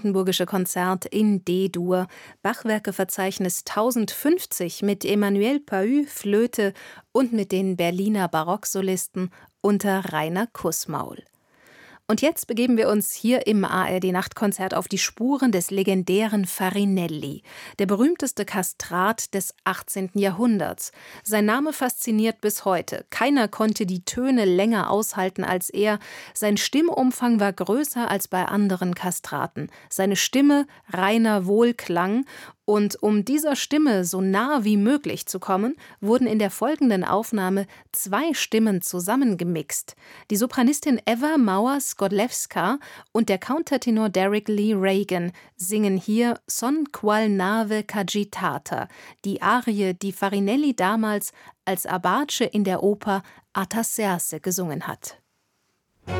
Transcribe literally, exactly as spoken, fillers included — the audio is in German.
Brandenburgische Konzert in D-Dur, Bachwerkeverzeichnis tausendfünfzig mit Emmanuel Pahud, Flöte und mit den Berliner Barocksolisten unter Rainer Kussmaul. Und jetzt begeben wir uns hier im A R D-Nachtkonzert auf die Spuren des legendären Farinelli, der berühmteste Kastrat des achtzehnten Jahrhunderts. Sein Name fasziniert bis heute. Keiner konnte die Töne länger aushalten als er. Sein Stimmumfang war größer als bei anderen Kastraten. Seine Stimme reiner Wohlklang. Und um dieser Stimme so nah wie möglich zu kommen, wurden in der folgenden Aufnahme zwei Stimmen zusammengemixt. Die Sopranistin Eva Mauer-Skłodlewska und der Countertenor Derek Lee Reagan singen hier Son qual nave c'agitata, die Arie, die Farinelli damals als Abace in der Oper Artaserse gesungen hat.